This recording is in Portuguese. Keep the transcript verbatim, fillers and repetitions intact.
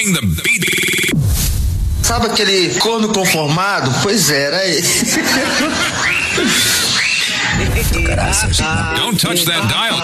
Bring the beat. Sabe aquele corno conformado? Pois era ele. Don't touch that dial.